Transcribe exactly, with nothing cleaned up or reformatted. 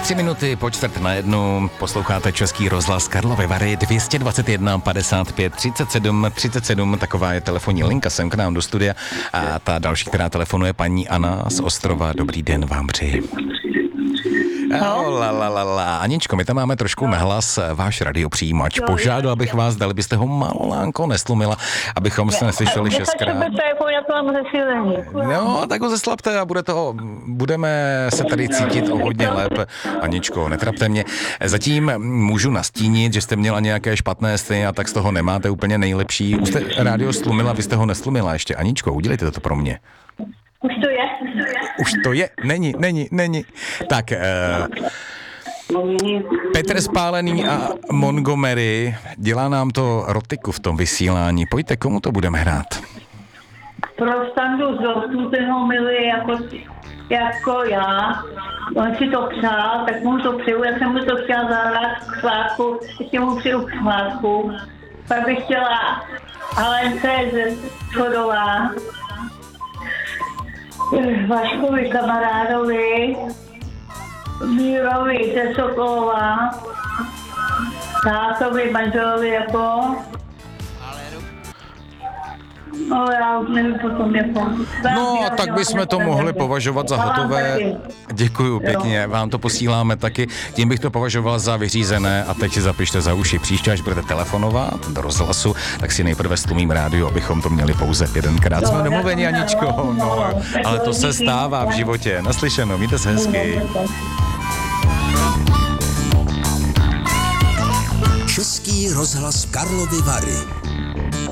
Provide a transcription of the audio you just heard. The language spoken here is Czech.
Tři minuty po čtvrt na jednu posloucháte Český rozhlas Karlovy Vary dvě stě dvacet jedna padesát pět třicet sedm třicet sedm, taková je telefonní linka sem k nám do studia a ta další, která telefonuje, paní Anna z Ostrova. Dobrý den vám přeji. No. La, la, la, la. Aničko, my tam máme trošku nahlas váš radiopřijímač. Požádal bych vás, dali byste ho malánko neslumila, abychom se neslyšeli šestkrát. No, tak ho zeslabte a bude toho, budeme se tady cítit o hodně lépe. Aničko, netrapte mě. Zatím můžu nastínit, že jste měla nějaké špatné sny a tak z toho nemáte úplně nejlepší. Už jste rádio slumila, vy jste ho neslumila ještě. Aničko, udělejte to pro mě. Už to je. Už to je? Není, není, není. Tak, eh, Petr Spálený a Montgomery, dělá nám to rotiku v tom vysílání. Pojďte, komu to budeme hrát? Pro Standu z Rostu, ten ho miluje jako, jako já. On si to přál, tak mu to přeju. Já jsem mu to chtěla zahrát k svátku, ještě mu přeju k svátku. Pak bych chtěla Alence ze Schodová, Vaškovi kamarádovi, Mírovi ze Sokolova, tátovi, manželovi jako. No, já už nevím potom jako. No, tak bychom to mohli považovat za hotové. Děkuju pěkně, vám to posíláme taky. Tím bych to považoval za vyřízené a teď si zapište za uši. Příště, až budete telefonovat do rozhlasu, tak si nejprve stlumím rádio, abychom to měli pouze jedenkrát. Jsme domluveni, Aničko, no, ale to se stává v životě. Naslyšeno, mějte se hezky. Český rozhlas Karlovy Vary.